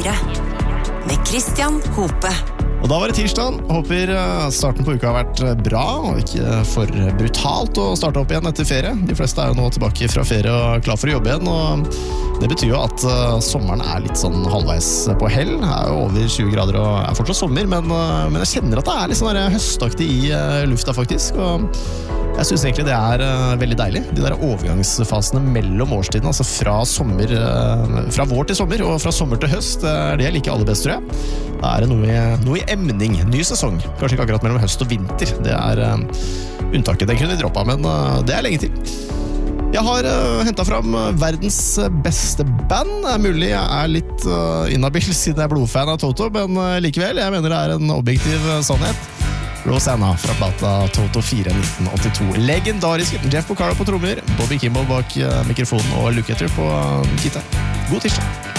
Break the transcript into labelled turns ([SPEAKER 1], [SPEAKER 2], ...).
[SPEAKER 1] P4 med Christian Hope.
[SPEAKER 2] Og da var det tirsdag. Håper starten på uka har vært bra, og ikke for brutalt å starte opp igjen etter ferie. De fleste jo nå tilbake fra ferie og klar for å jobbe igjen, og det betyr jo at sommeren litt sånn halvveis på hell. Det jo over 20 grader og fortsatt sommer, men jeg kjenner at det litt sånn høstaktig i lufta faktisk, og jeg synes egentlig det veldig deilig. De der overgangsfasene mellom årstiden, altså fra vår til sommer og fra sommer til høst, det jeg liker aller best, tror jeg. Da det noe i emning. Ny sesong. Kanskje ikke akkurat mellom høst og vinter. Det unntaket. Den kunne vi droppe, men det lenge til. Jeg har hentet fram verdens beste band. Det mulig jeg litt inhabil siden jeg blodfan av Toto, men likevel, jeg mener det en objektiv sannhet. Rosanna fra plata Toto 4 1982. Legendarisk Jeff Porcaro på trommer, Bobby Kimball bak mikrofonen og Look Etter på gitar. God tirsdag!